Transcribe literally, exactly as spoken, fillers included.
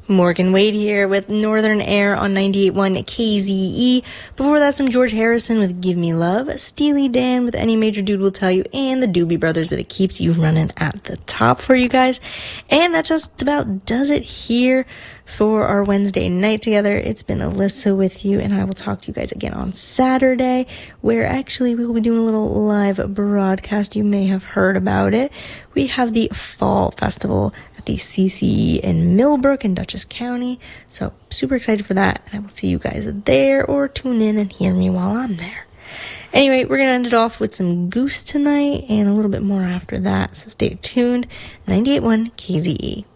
Morgan Wade here with Northern Air on ninety-eight point one K Z E. Before that, some George Harrison with Give Me Love, Steely Dan with Any Major Dude Will Tell You, and the Doobie Brothers with It Keeps You Running at the Top for you guys. And that just about does it here for our Wednesday night together. It's been Alyssa with you, and I will talk to you guys again on Saturday, where actually we will be doing a little live broadcast. You may have heard about it. We have the Fall Festival at the C C E in Millbrook in Dutchess County, so super excited for that, and I will see you guys there, or tune in and hear me while I'm there. Anyway, we're going to end it off with some Goose tonight, and a little bit more after that, so stay tuned. ninety-eight point one K Z E.